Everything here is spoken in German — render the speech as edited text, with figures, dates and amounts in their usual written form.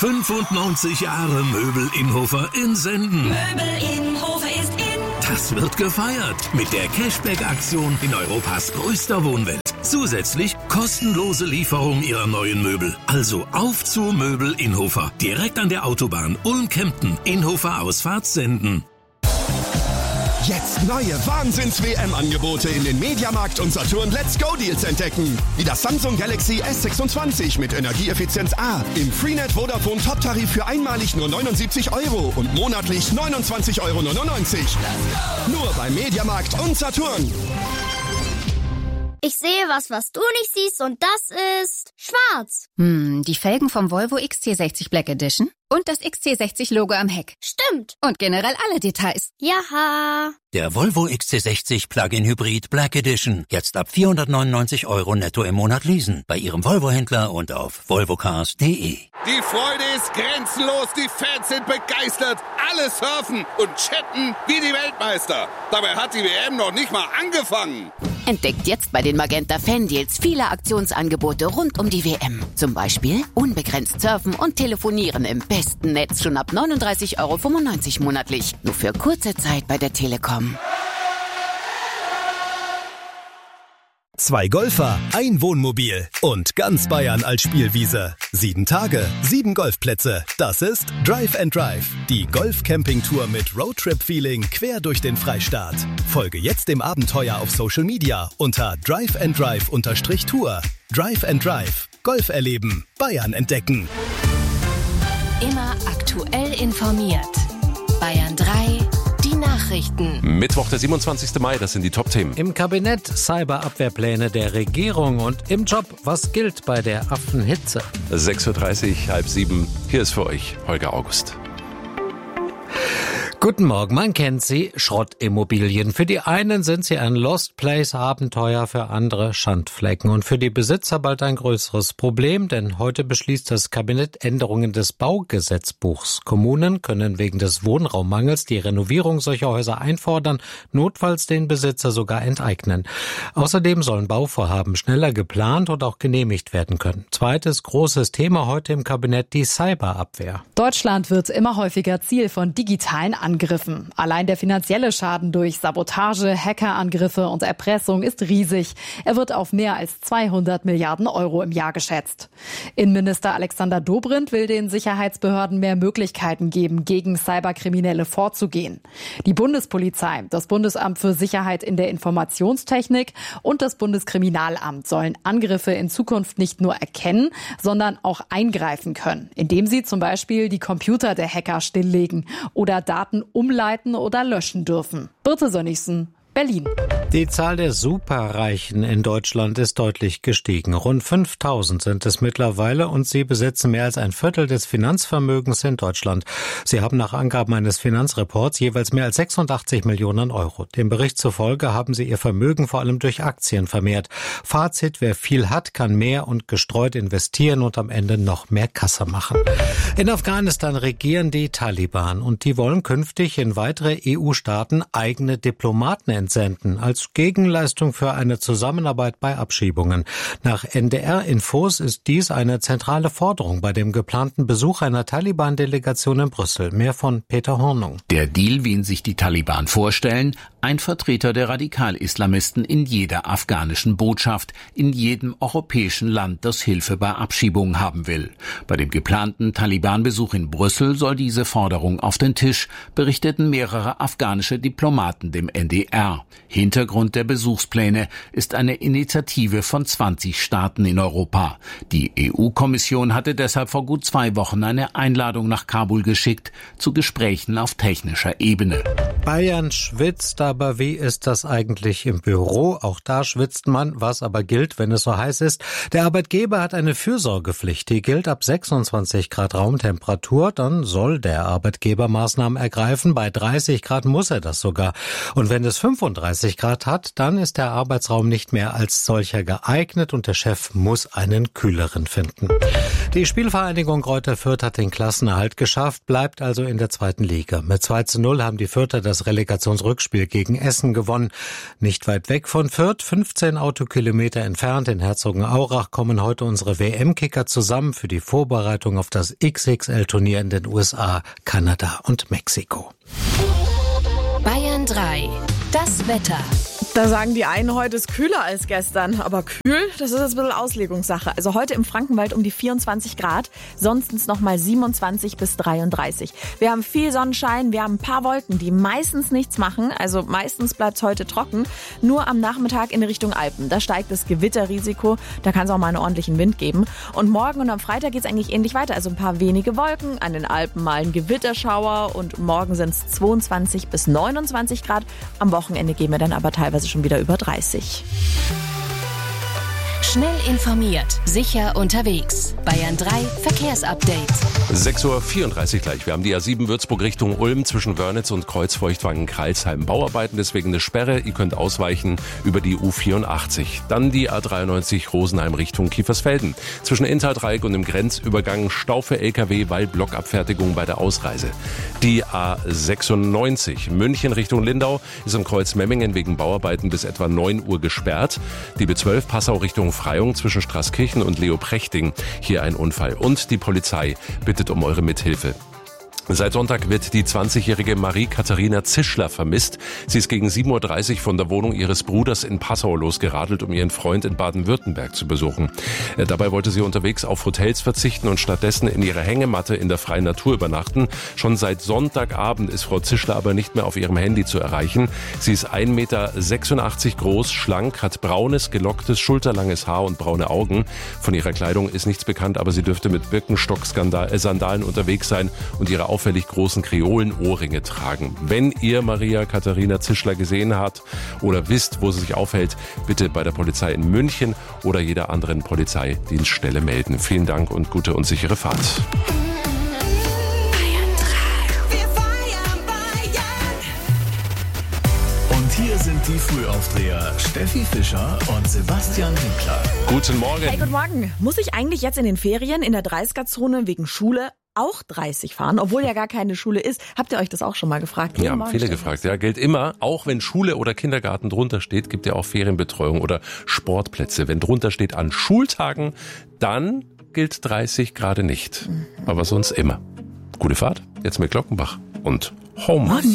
95 Jahre Möbel Innhofer in Senden. Möbel Innhofer ist in. Das wird gefeiert mit der Cashback-Aktion in Europas größter Wohnwelt. Zusätzlich kostenlose Lieferung Ihrer neuen Möbel. Also auf zu Möbel Innhofer. Direkt an der Autobahn Ulm-Kempten. Innhofer Ausfahrt Senden. Jetzt neue Wahnsinns-WM-Angebote in den Mediamarkt und Saturn Let's Go Deals entdecken. Wie das Samsung Galaxy S26 mit Energieeffizienz A im Freenet Vodafone Top-Tarif für einmalig nur 79 € und monatlich 29,99 €. Nur beim Mediamarkt und Saturn. Ich sehe was du nicht siehst und das ist schwarz. Die Felgen vom Volvo XC60 Black Edition und das XC60-Logo am Heck. Stimmt. Und generell alle Details. Jaha. Der Volvo XC60 Plug-in Hybrid Black Edition. Jetzt ab 499 € netto im Monat leasen. Bei Ihrem Volvo-Händler und auf volvocars.de. Die Freude ist grenzenlos, die Fans sind begeistert. Alle surfen und chatten wie die Weltmeister. Dabei hat die WM noch nicht mal angefangen. Entdeckt jetzt bei den Magenta Fan-Deals viele Aktionsangebote rund um die WM. Zum Beispiel unbegrenzt surfen und telefonieren im besten Netz schon ab 39,95 € monatlich. Nur für kurze Zeit bei der Telekom. 2 Golfer, ein Wohnmobil und ganz Bayern als Spielwiese. 7 Tage, 7 Golfplätze. Das ist Drive and Drive, die Golf-Camping-Tour mit Roadtrip-Feeling quer durch den Freistaat. Folge jetzt dem Abenteuer auf Social Media unter driveanddrive_Tour. Drive and Drive, Golf erleben, Bayern entdecken. Immer aktuell informiert. Bayern 3. Die Nachrichten. Mittwoch, der 27. Mai, das sind die Top-Themen. Im Kabinett Cyberabwehrpläne der Regierung und im Job, was gilt bei der Affenhitze? 6:30 Uhr, 6:30. Hier ist für euch Holger August. Guten Morgen, man kennt sie, Schrottimmobilien. Für die einen sind sie ein Lost Place Abenteuer, für andere Schandflecken und für die Besitzer bald ein größeres Problem, denn heute beschließt das Kabinett Änderungen des Baugesetzbuchs. Kommunen können wegen des Wohnraummangels die Renovierung solcher Häuser einfordern, notfalls den Besitzer sogar enteignen. Außerdem sollen Bauvorhaben schneller geplant und auch genehmigt werden können. Zweites großes Thema heute im Kabinett, die Cyberabwehr. Deutschland wird immer häufiger Ziel von digitalen Angriffen. Allein der finanzielle Schaden durch Sabotage, Hackerangriffe und Erpressung ist riesig. Er wird auf mehr als 200 Milliarden € im Jahr geschätzt. Innenminister Alexander Dobrindt will den Sicherheitsbehörden mehr Möglichkeiten geben, gegen Cyberkriminelle vorzugehen. Die Bundespolizei, das Bundesamt für Sicherheit in der Informationstechnik und das Bundeskriminalamt sollen Angriffe in Zukunft nicht nur erkennen, sondern auch eingreifen können, indem sie zum Beispiel die Computer der Hacker stilllegen oder Daten umleiten oder löschen dürfen. Birte Sönnigsen, Berlin. Die Zahl der Superreichen in Deutschland ist deutlich gestiegen. Rund 5.000 sind es mittlerweile und sie besitzen mehr als ein Viertel des Finanzvermögens in Deutschland. Sie haben nach Angaben eines Finanzreports jeweils mehr als 86 Millionen €. Dem Bericht zufolge haben sie ihr Vermögen vor allem durch Aktien vermehrt. Fazit, wer viel hat, kann mehr und gestreut investieren und am Ende noch mehr Kasse machen. In Afghanistan regieren die Taliban und die wollen künftig in weitere EU-Staaten eigene Diplomaten entsenden, als Gegenleistung für eine Zusammenarbeit bei Abschiebungen. Nach NDR-Infos ist dies eine zentrale Forderung bei dem geplanten Besuch einer Taliban-Delegation in Brüssel. Mehr von Peter Hornung. Der Deal, wie ihn sich die Taliban vorstellen, ein Vertreter der Radikal-Islamisten in jeder afghanischen Botschaft, in jedem europäischen Land, das Hilfe bei Abschiebungen haben will. Bei dem geplanten Taliban-Besuch in Brüssel soll diese Forderung auf den Tisch, berichteten mehrere afghanische Diplomaten dem NDR. Hintergrund der Besuchspläne ist eine Initiative von 20 Staaten in Europa. Die EU-Kommission hatte deshalb vor gut 2 Wochen eine Einladung nach Kabul geschickt zu Gesprächen auf technischer Ebene. Bayern schwitzt, aber wie ist das eigentlich im Büro? Auch da schwitzt man, was aber gilt, wenn es so heiß ist. Der Arbeitgeber hat eine Fürsorgepflicht, die gilt ab 26 Grad Raumtemperatur. Dann soll der Arbeitgeber Maßnahmen ergreifen. Bei 30 Grad muss er das sogar. Und wenn es 35 Grad hat, dann ist der Arbeitsraum nicht mehr als solcher geeignet und der Chef muss einen kühleren finden. Die Spielvereinigung Greuther Fürth hat den Klassenerhalt geschafft, bleibt also in der 2. Liga. Mit 2:0 haben die Fürther das das Relegationsrückspiel gegen Essen gewonnen. Nicht weit weg von Fürth, 15 Autokilometer entfernt in Herzogenaurach, kommen heute unsere WM-Kicker zusammen für die Vorbereitung auf das XXL-Turnier in den USA, Kanada und Mexiko. Bayern 3. Das Wetter. Da sagen die einen, heute ist kühler als gestern. Aber kühl, das ist jetzt ein bisschen Auslegungssache. Also heute im Frankenwald um die 24 Grad, sonst noch mal 27 bis 33. Wir haben viel Sonnenschein, wir haben ein paar Wolken, die meistens nichts machen. Also meistens bleibt es heute trocken. Nur am Nachmittag in Richtung Alpen. Da steigt das Gewitterrisiko. Da kann es auch mal einen ordentlichen Wind geben. Und morgen und am Freitag geht es eigentlich ähnlich weiter. Also ein paar wenige Wolken, an den Alpen mal ein Gewitterschauer. Und morgen sind es 22 bis 29 Grad. Am Wochenende gehen wir dann aber teilweise schon wieder über 30. Schnell informiert, sicher unterwegs. Bayern 3 Verkehrsupdate. 6.34 Uhr gleich. Wir haben die A7 Würzburg Richtung Ulm zwischen Wörnitz und Kreuzfeuchtwangen-Kreilsheim. Bauarbeiten, deswegen eine Sperre. Ihr könnt ausweichen über die U84. Dann die A93 Rosenheim Richtung Kiefersfelden. Zwischen Inntal-Dreieck und dem Grenzübergang Stau für LKW, weil Blockabfertigung bei der Ausreise. Die A96 München Richtung Lindau ist am Kreuz Memmingen wegen Bauarbeiten bis etwa 9 Uhr gesperrt. Die B12 Passau Richtung Freyung zwischen Straßkirchen und Leoprechting. Hier ein Unfall. Und die Polizei bittet um eure Mithilfe. Seit Sonntag wird die 20-jährige Marie-Katharina Zischler vermisst. Sie ist gegen 7.30 Uhr von der Wohnung ihres Bruders in Passau losgeradelt, um ihren Freund in Baden-Württemberg zu besuchen. Dabei wollte sie unterwegs auf Hotels verzichten und stattdessen in ihrer Hängematte in der freien Natur übernachten. Schon seit Sonntagabend ist Frau Zischler aber nicht mehr auf ihrem Handy zu erreichen. Sie ist 1,86 Meter groß, schlank, hat braunes, gelocktes, schulterlanges Haar und braune Augen. Von ihrer Kleidung ist nichts bekannt, aber sie dürfte mit Birkenstock-Sandalen unterwegs sein und ihre auffällig großen Kreolenohrringe tragen. Wenn ihr Maria Katharina Zischler gesehen habt oder wisst, wo sie sich aufhält, bitte bei der Polizei in München oder jeder anderen Polizeidienststelle melden. Vielen Dank und gute und sichere Fahrt. Und hier sind die Frühaufdreher Steffi Fischer und Sebastian Winkler. Guten Morgen. Hey, guten Morgen. Muss ich eigentlich jetzt in den Ferien in der 30er-Zone wegen Schule auch 30 fahren, obwohl ja gar keine Schule ist? Habt ihr euch das auch schon mal gefragt? Ja, haben viele gefragt. Ja, gilt immer, auch wenn Schule oder Kindergarten drunter steht, gibt ja auch Ferienbetreuung oder Sportplätze. Wenn drunter steht an Schultagen, dann gilt 30 gerade nicht. Aber sonst immer. Gute Fahrt, jetzt mit Glockenbach und Home.